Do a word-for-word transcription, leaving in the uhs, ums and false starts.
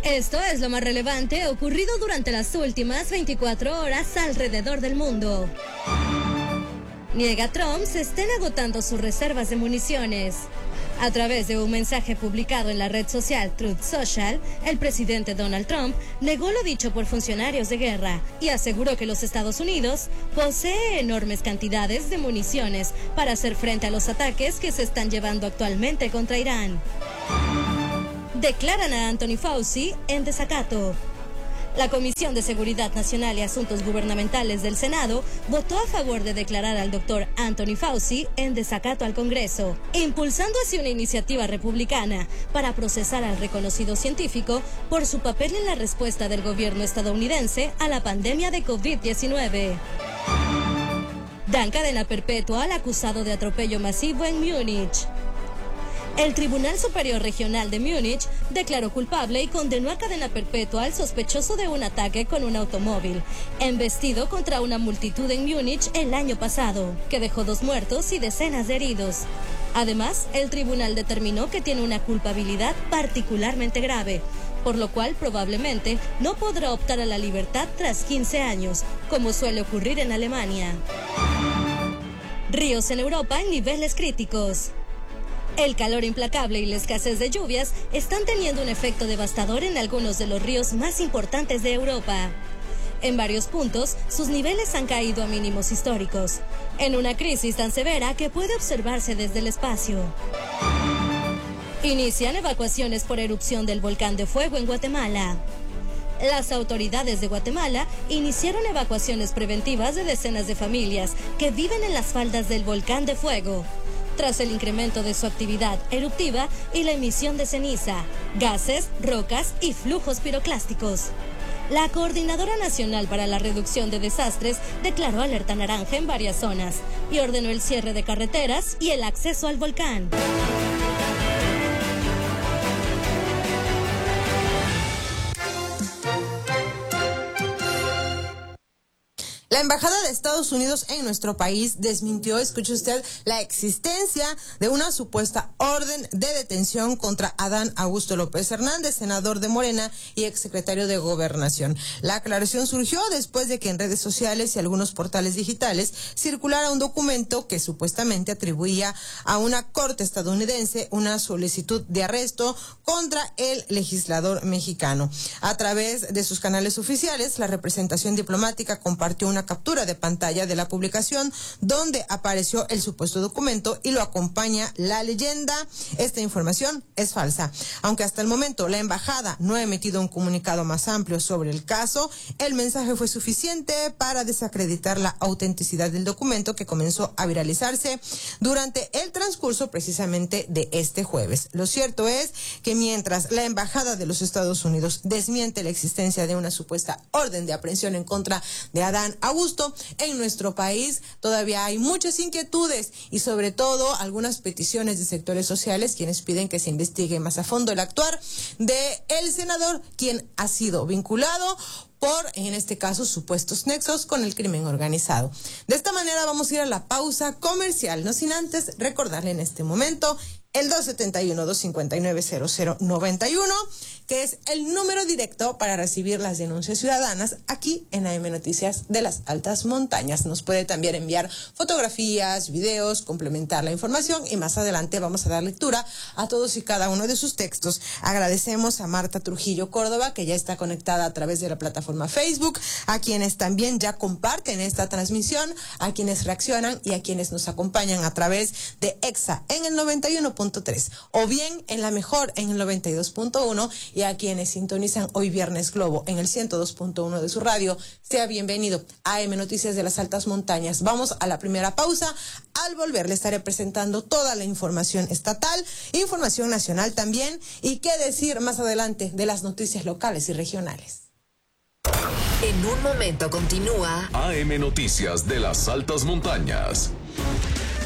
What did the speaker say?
Esto es lo más relevante ocurrido durante las últimas veinticuatro horas alrededor del mundo. Niega Trump se estén agotando sus reservas de municiones. A través de un mensaje publicado en la red social Truth Social, el presidente Donald Trump negó lo dicho por funcionarios de guerra y aseguró que los Estados Unidos posee enormes cantidades de municiones para hacer frente a los ataques que se están llevando actualmente contra Irán. Declaran a Anthony Fauci en desacato. La Comisión de Seguridad Nacional y Asuntos Gubernamentales del Senado votó a favor de declarar al doctor Anthony Fauci en desacato al Congreso, impulsando así una iniciativa republicana para procesar al reconocido científico por su papel en la respuesta del gobierno estadounidense a la pandemia de COVID diecinueve. Dan cadena perpetua al acusado de atropello masivo en Múnich. El Tribunal Superior Regional de Múnich declaró culpable y condenó a cadena perpetua al sospechoso de un ataque con un automóvil, embestido contra una multitud en Múnich el año pasado, que dejó dos muertos y decenas de heridos. Además, el tribunal determinó que tiene una culpabilidad particularmente grave, por lo cual probablemente no podrá optar a la libertad tras quince años, como suele ocurrir en Alemania. Ríos en Europa en niveles críticos. El calor implacable y la escasez de lluvias están teniendo un efecto devastador en algunos de los ríos más importantes de Europa. En varios puntos, sus niveles han caído a mínimos históricos, en una crisis tan severa que puede observarse desde el espacio. Inician evacuaciones por erupción del volcán de fuego en Guatemala. Las autoridades de Guatemala iniciaron evacuaciones preventivas de decenas de familias que viven en las faldas del volcán de fuego, tras el incremento de su actividad eruptiva y la emisión de ceniza, gases, rocas y flujos piroclásticos. La Coordinadora Nacional para la Reducción de Desastres declaró alerta naranja en varias zonas y ordenó el cierre de carreteras y el acceso al volcán. La Embajada de Estados Unidos en nuestro país desmintió, escuche usted, la existencia de una supuesta orden de detención contra Adán Augusto López Hernández, senador de Morena y exsecretario de Gobernación. La aclaración surgió después de que en redes sociales y algunos portales digitales circulara un documento que supuestamente atribuía a una corte estadounidense una solicitud de arresto contra el legislador mexicano. A través de sus canales oficiales, la representación diplomática compartió una captura de pantalla de la publicación donde apareció el supuesto documento y lo acompaña la leyenda: esta información es falsa. Aunque hasta el momento la embajada no ha emitido un comunicado más amplio sobre el caso, el mensaje fue suficiente para desacreditar la autenticidad del documento que comenzó a viralizarse durante el transcurso precisamente de este jueves. Lo cierto es que mientras la embajada de los Estados Unidos desmiente la existencia de una supuesta orden de aprehensión en contra de Adán Augusto, en nuestro país todavía hay muchas inquietudes y sobre todo algunas peticiones de sectores sociales quienes piden que se investigue más a fondo el actuar de el senador, quien ha sido vinculado por, en este caso, supuestos nexos con el crimen organizado. De esta manera vamos a ir a la pausa comercial, no sin antes recordarle en este momento el dos siete uno, dos cinco nueve, cero cero nueve uno, que es el número directo para recibir las denuncias ciudadanas aquí en A M Noticias de las Altas Montañas. Nos puede también enviar fotografías, videos, complementar la información y más adelante vamos a dar lectura a todos y cada uno de sus textos. Agradecemos a Marta Trujillo Córdoba, que ya está conectada a través de la plataforma Facebook, a quienes también ya comparten esta transmisión, a quienes reaccionan y a quienes nos acompañan a través de EXA en el noventa y uno punto tres o bien en la mejor en el noventa y dos punto uno, y a quienes sintonizan hoy Viernes Globo en el ciento dos punto uno de su radio, sea bienvenido a A M Noticias de las Altas Montañas. Vamos a la primera pausa. Al volver le estaré presentando toda la información estatal, información nacional también, y qué decir más adelante de las noticias locales y regionales. En un momento continúa A M Noticias de las Altas Montañas.